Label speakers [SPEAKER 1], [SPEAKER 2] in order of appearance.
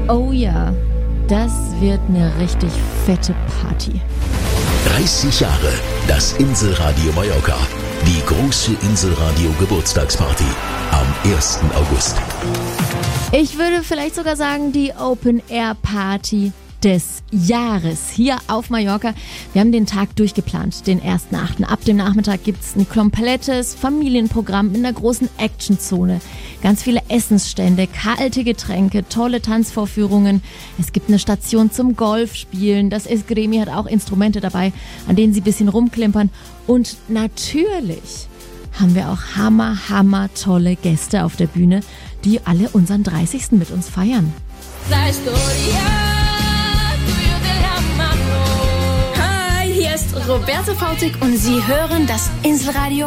[SPEAKER 1] Oh ja, das wird eine richtig fette Party.
[SPEAKER 2] 30 Jahre das Inselradio Mallorca. Die große Inselradio-Geburtstagsparty am 1. August.
[SPEAKER 1] Ich würde vielleicht sogar sagen, die Open-Air-Party des Jahres hier auf Mallorca. Wir haben den Tag durchgeplant, den 1.8. Ab dem Nachmittag gibt es ein komplettes Familienprogramm in der großen Actionzone. Ganz viele Essensstände, kalte Getränke, tolle Tanzvorführungen. Es gibt eine Station zum Golfspielen. Das Esgremi hat auch Instrumente dabei, an denen sie ein bisschen rumklimpern. Und natürlich haben wir auch hammer tolle Gäste auf der Bühne, die alle unseren 30. mit uns feiern.
[SPEAKER 3] Hi, hier ist Roberto Fautig und Sie hören das Inselradio